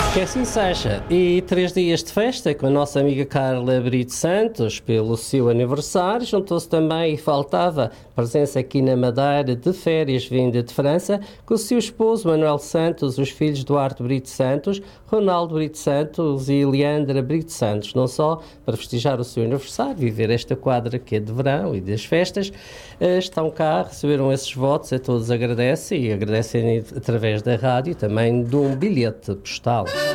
Que assim seja. E 3 dias de festa com a nossa amiga Carla Brito Santos, pelo seu aniversário. Juntou-se também, e faltava, presença aqui na Madeira de férias vinda de França, com o seu esposo Manuel Santos, os filhos Duarte Brito Santos, Ronaldo Brito Santos e Leandra Brito Santos. Não só para festejar o seu aniversário, viver esta quadra que é de verão e das festas, estão cá, receberam esses votos, a todos agradecem e agradecem através da rádio também de um bilhete postal.